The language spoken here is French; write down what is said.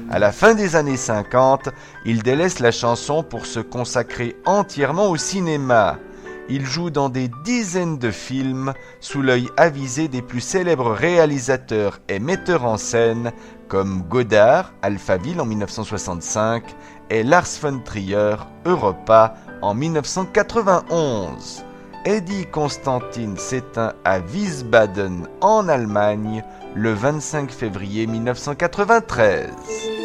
À la fin des années 50, il délaisse la chanson pour se consacrer entièrement au cinéma. Il joue dans des dizaines de films sous l'œil avisé des plus célèbres réalisateurs et metteurs en scène comme Godard, Alphaville en 1965 et Lars von Trier, Europa en 1991. Eddie Constantine s'éteint à Wiesbaden en Allemagne le 25 février 1993.